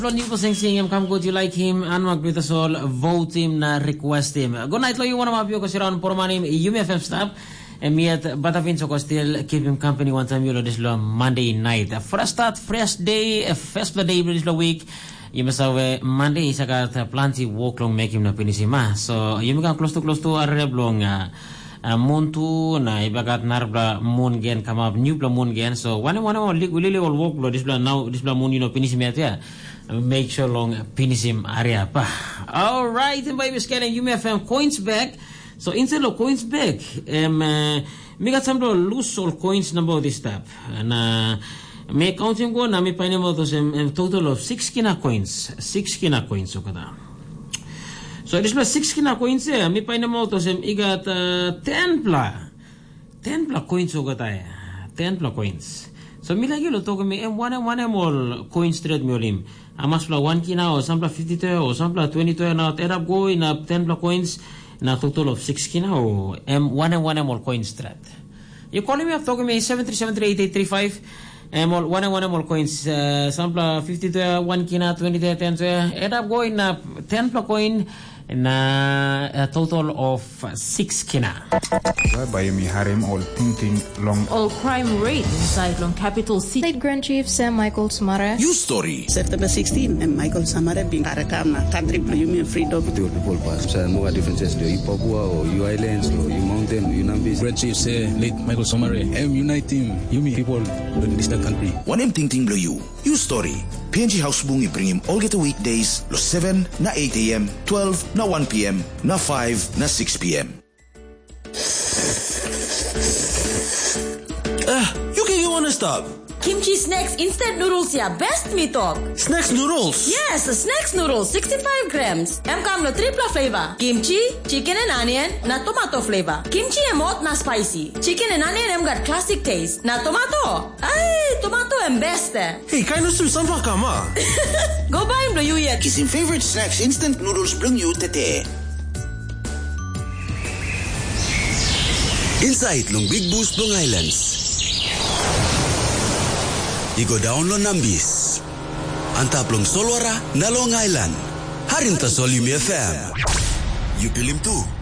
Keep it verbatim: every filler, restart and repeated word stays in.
Hindi po sing sing kam ko you like him and magbitasol vote him na request him. Good night lo you wanna mapio ko si Ron Pormanim Yumi F M staff and me at Batavin so ko still keep him company one time you lo this lo Monday night. Fresh start, fresh day, a festival day this lo week. You must have Monday isa ka plenty walk long make him na pinisima. So you can close to close to a reblong uh, uh, moon to na ibagat narbla moon gen come up new bla moon gen. So one one one really all walk lo this bla now this bla moon you know pinisima ya. Make sure long pinisim area pa. All right, and by scanning you may have coins back. So instead of coins back, um, uh, me got some loose all coins number this tab. And uh, me counting go na me paine mo to a total of six kina coins, six kina coins so kada. So this was six kina coins eh. Me paine mo to sem igat uh, ten pla, ten pla coins so kada eh, ten pla coins. So me lagi lo to ko me em one one em all coins trade me olim. Amas pla one kina o sampla fifty to o sampla twenty to na add up go in a ten pla coins na total of six kina o m one and one em all coins trade. You call me up to me seven three seven three eight eight three five em all one and one em all coins uh, sampla fifty to one kina twenty to ten to add up go in a ten pla coin na a total of six kina. Bayemi harem all thinking long. All crime rate inside long capital city. State Grand Chief Sam Michael Samara. You story. September sixteenth, and Michael Samara being Karakam na country Union freedom. The people pass. So no differences. Do you Papua or you islands or you mountain or you Nambis. Grand Chief say late Michael Samara. I'm unite him. You me people in this country. One em ting ting blow you. You story. P N G House Bung bring him all get the weekdays. Lo seven na eight a m, twelve na one p m, na five na six p m. Ah, you can you wanna stop? Kimchi Snacks instant noodles ya best me talk. Snacks noodles. Yes, snacks noodles sixty-five grams. M kam lo triple flavor. Kimchi, chicken and onion, na tomato flavor. Kimchi emot na spicy. Chicken and onion em got classic taste. Na tomato. Ay, tomato em best eh. Hey, kind of sampa kama. Go buy him lo you yet. Kisim favorite snacks instant noodles bring you tete. Inside long Big Boost Long Islands. Igo down lo Nambis. Antap long Solwara na Long Island. Harinta Sol Yumi F M. You pilim tu.